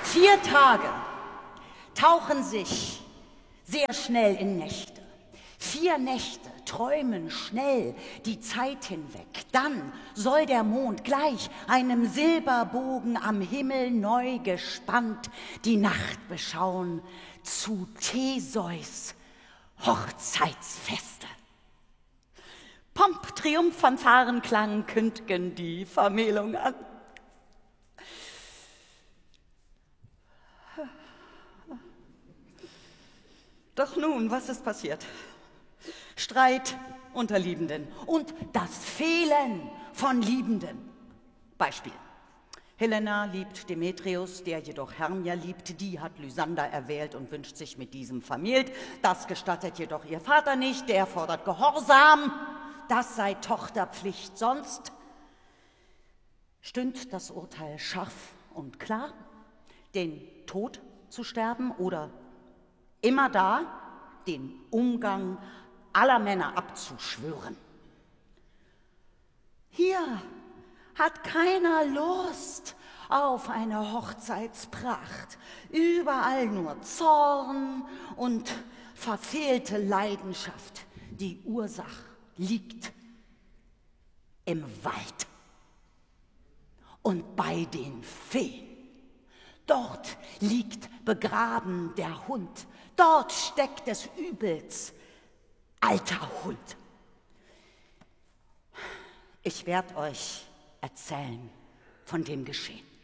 4 Tage tauchen sich sehr schnell in Nächte. 4 Nächte träumen schnell die Zeit hinweg. Dann soll der Mond gleich einem Silberbogen am Himmel neu gespannt die Nacht beschauen zu Theseus Hochzeitsfeste. Pomp, Triumph, Fanfarenklang künd'gen die Vermählung an. Doch nun, was ist passiert? Streit unter Liebenden und das Fehlen von Liebenden. Beispiel: Helena liebt Demetrius, der jedoch Hermia liebt. Die hat Lysander erwählt und wünscht sich mit diesem vermählt. Das gestattet jedoch ihr Vater nicht, der fordert Gehorsam. Das sei Tochterpflicht, sonst stünd das Urteil scharf und klar, den Tod zu sterben oder immerdar den Umgang aller Männer abzuschwören. Hier hat keiner Lust auf eine Hochzeitspracht. Überall nur Zorn und verfehlte Leidenschaft. Die Ursache liegt im Wald und bei den Feen. Dort liegt begraben der Hund. Dort steckt des Übels alter Hund. Ich werde euch erzählen von dem Geschehen.